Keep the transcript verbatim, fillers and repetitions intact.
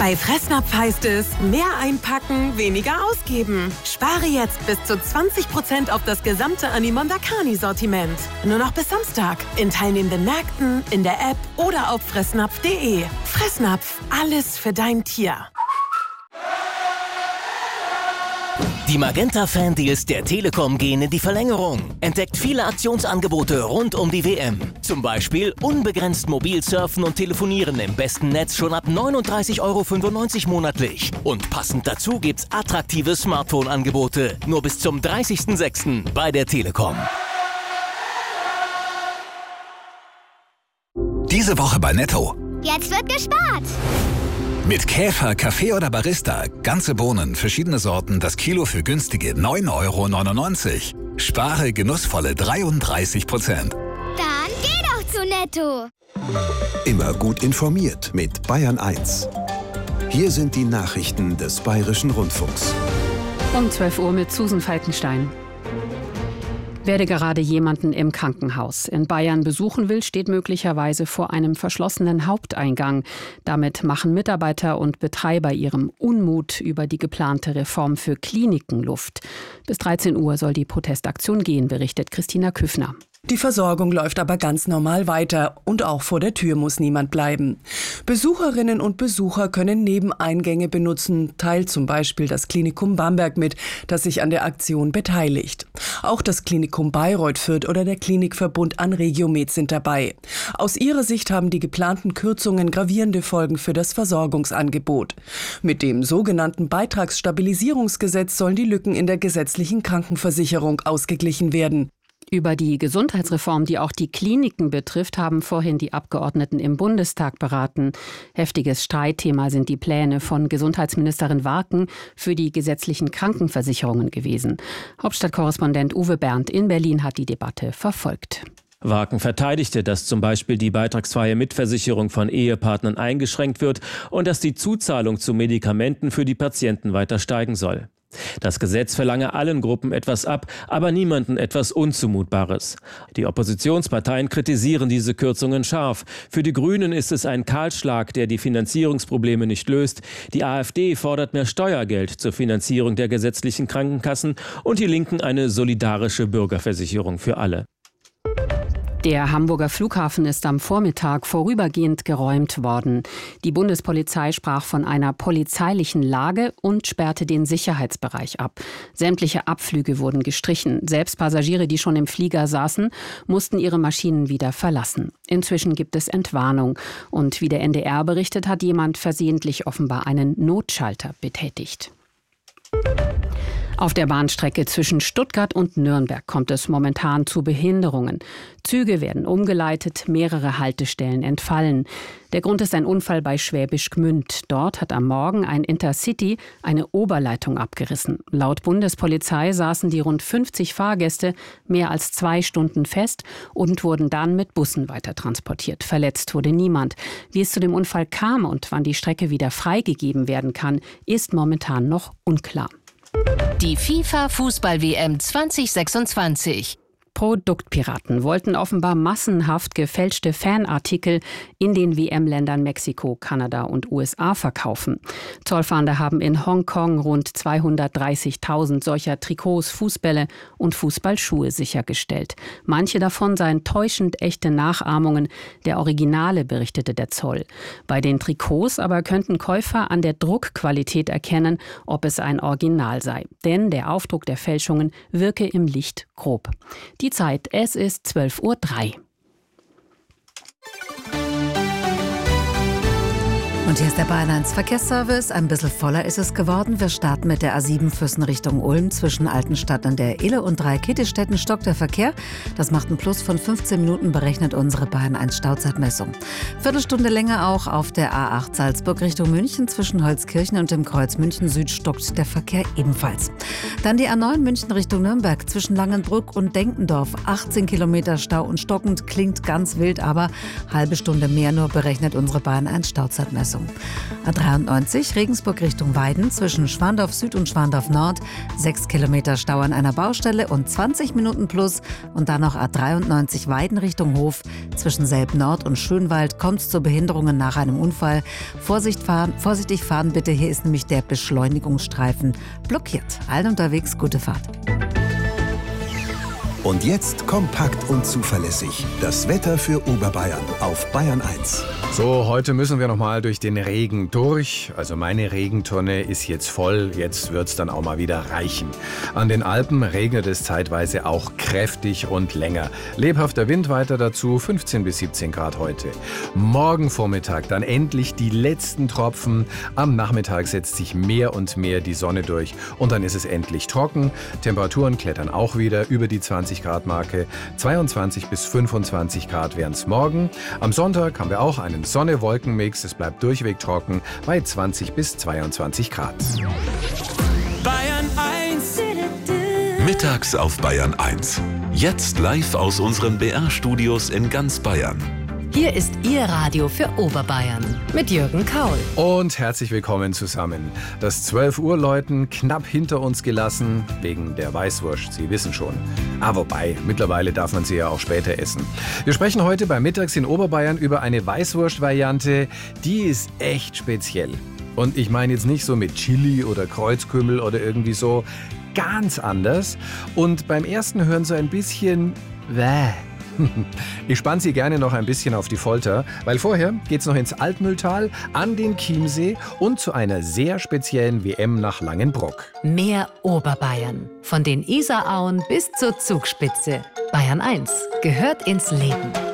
Bei Fressnapf heißt es, mehr einpacken, weniger ausgeben. Spare jetzt bis zu zwanzig Prozent auf das gesamte Animondakani-Sortiment. Nur noch bis Samstag. In teilnehmenden Märkten, in der App oder auf fressnapf punkt de. Fressnapf, alles für dein Tier. Die Magenta-Fan-Deals der Telekom gehen in die Verlängerung. Entdeckt viele Aktionsangebote rund um die W M. Zum Beispiel unbegrenzt mobil surfen und telefonieren im besten Netz schon ab neununddreißig Euro fünfundneunzig monatlich. Und passend dazu gibt's attraktive Smartphone-Angebote. Nur bis zum dreißigsten sechsten bei der Telekom. Diese Woche bei Netto. Jetzt wird gespart! Mit Käfer, Kaffee oder Barista. Ganze Bohnen, verschiedene Sorten, das Kilo für günstige neun Euro neunundneunzig. Spare genussvolle dreiunddreißig Prozent. Dann geh doch zu Netto. Immer gut informiert mit Bayern eins. Hier sind die Nachrichten des Bayerischen Rundfunks. Um zwölf Uhr mit Susan Falkenstein. Wer gerade jemanden im Krankenhaus in Bayern besuchen will, steht möglicherweise vor einem verschlossenen Haupteingang. Damit machen Mitarbeiter und Betreiber ihrem Unmut über die geplante Reform für Kliniken Luft. Bis dreizehn Uhr soll die Protestaktion gehen, berichtet Christina Küffner. Die Versorgung läuft aber ganz normal weiter und auch vor der Tür muss niemand bleiben. Besucherinnen und Besucher können Nebeneingänge benutzen, teilt zum Beispiel das Klinikum Bamberg mit, das sich an der Aktion beteiligt. Auch das Klinikum Bayreuth Fürth oder der Klinikverbund Anregiomed sind dabei. Aus ihrer Sicht haben die geplanten Kürzungen gravierende Folgen für das Versorgungsangebot. Mit dem sogenannten Beitragsstabilisierungsgesetz sollen die Lücken in der gesetzlichen Krankenversicherung ausgeglichen werden. Über die Gesundheitsreform, die auch die Kliniken betrifft, haben vorhin die Abgeordneten im Bundestag beraten. Heftiges Streitthema sind die Pläne von Gesundheitsministerin Warken für die gesetzlichen Krankenversicherungen gewesen. Hauptstadtkorrespondent Uwe Berndt in Berlin hat die Debatte verfolgt. Warken verteidigte, dass zum Beispiel die beitragsfreie Mitversicherung von Ehepartnern eingeschränkt wird und dass die Zuzahlung zu Medikamenten für die Patienten weiter steigen soll. Das Gesetz verlange allen Gruppen etwas ab, aber niemanden etwas Unzumutbares. Die Oppositionsparteien kritisieren diese Kürzungen scharf. Für die Grünen ist es ein Kahlschlag, der die Finanzierungsprobleme nicht löst. Die AfD fordert mehr Steuergeld zur Finanzierung der gesetzlichen Krankenkassen und die Linken eine solidarische Bürgerversicherung für alle. Der Hamburger Flughafen ist am Vormittag vorübergehend geräumt worden. Die Bundespolizei sprach von einer polizeilichen Lage und sperrte den Sicherheitsbereich ab. Sämtliche Abflüge wurden gestrichen. Selbst Passagiere, die schon im Flieger saßen, mussten ihre Maschinen wieder verlassen. Inzwischen gibt es Entwarnung. Und wie der N D R berichtet, hat jemand versehentlich offenbar einen Notschalter betätigt. Auf der Bahnstrecke zwischen Stuttgart und Nürnberg kommt es momentan zu Behinderungen. Züge werden umgeleitet, mehrere Haltestellen entfallen. Der Grund ist ein Unfall bei Schwäbisch Gmünd. Dort hat am Morgen ein Intercity eine Oberleitung abgerissen. Laut Bundespolizei saßen die rund fünfzig Fahrgäste mehr als zwei Stunden fest und wurden dann mit Bussen weitertransportiert. Verletzt wurde niemand. Wie es zu dem Unfall kam und wann die Strecke wieder freigegeben werden kann, ist momentan noch unklar. Die FIFA-Fußball-W M zwanzig sechsundzwanzig. Produktpiraten wollten offenbar massenhaft gefälschte Fanartikel in den W M-Ländern Mexiko, Kanada und U S A verkaufen. Zollfahnder haben in Hongkong rund zweihundertdreißigtausend solcher Trikots, Fußbälle und Fußballschuhe sichergestellt. Manche davon seien täuschend echte Nachahmungen der Originale, berichtete der Zoll. Bei den Trikots aber könnten Käufer an der Druckqualität erkennen, ob es ein Original sei. Denn der Aufdruck der Fälschungen wirke im Licht grob. Die Zeit, es ist zwölf Uhr drei. Und hier ist der Bayern eins Verkehrsservice. Ein bisschen voller ist es geworden. Wir starten mit der A sieben Füssen Richtung Ulm. Zwischen Altenstadt an der Ille und Dreikietistetten stockt der Verkehr. Das macht einen Plus von fünfzehn Minuten, berechnet unsere Bayern eins Stauzeitmessung. Viertelstunde länger auch auf der A acht Salzburg Richtung München. Zwischen Holzkirchen und dem Kreuz München Süd stockt der Verkehr ebenfalls. Dann die A neun München Richtung Nürnberg. Zwischen Langenbrück und Denkendorf. achtzehn Kilometer Stau und stockend, klingt ganz wild, aber halbe Stunde mehr nur, berechnet unsere Bayern eins Stauzeitmessung. Richtung. A dreiundneunzig Regensburg Richtung Weiden zwischen Schwandorf Süd und Schwandorf Nord. sechs Kilometer Stau an einer Baustelle und zwanzig Minuten plus. Und dann noch A dreiundneunzig Weiden Richtung Hof. Zwischen Selb Nord und Schönwald kommt es zu Behinderungen nach einem Unfall. Vorsicht fahren, vorsichtig fahren bitte, hier ist nämlich der Beschleunigungsstreifen blockiert. Allen unterwegs gute Fahrt. Und jetzt kompakt und zuverlässig. Das Wetter für Oberbayern auf Bayern eins. So, heute müssen wir noch mal durch den Regen durch. Also meine Regentonne ist jetzt voll. Jetzt wird's dann auch mal wieder reichen. An den Alpen regnet es zeitweise auch kräftig und länger. Lebhafter Wind weiter dazu, fünfzehn bis siebzehn Grad heute. Morgen Vormittag dann endlich die letzten Tropfen. Am Nachmittag setzt sich mehr und mehr die Sonne durch. Und dann ist es endlich trocken. Temperaturen klettern auch wieder über die zwanzig Grad Marke. zweiundzwanzig bis fünfundzwanzig Grad wären es morgen. Am Sonntag haben wir auch einen Sonne-Wolken-Mix. Es bleibt durchweg trocken bei zwanzig bis zweiundzwanzig Grad. Bayern eins. Mittags auf Bayern eins. Jetzt live aus unseren B R-Studios in ganz Bayern. Hier ist Ihr Radio für Oberbayern mit Jürgen Kaul. Und herzlich willkommen zusammen. Das zwölf Uhr Läuten knapp hinter uns gelassen, wegen der Weißwurst, Sie wissen schon. Ah, wobei, mittlerweile darf man sie ja auch später essen. Wir sprechen heute bei Mittags in Oberbayern über eine Weißwurst-Variante, die ist echt speziell. Und ich meine jetzt nicht so mit Chili oder Kreuzkümmel oder irgendwie so, ganz anders. Und beim ersten hören so ein bisschen Wäh. Ich spanne Sie gerne noch ein bisschen auf die Folter, weil vorher geht's noch ins Altmühltal, an den Chiemsee und zu einer sehr speziellen W M nach Langenbrock. Mehr Oberbayern. Von den Isarauen bis zur Zugspitze. Bayern eins gehört ins Leben.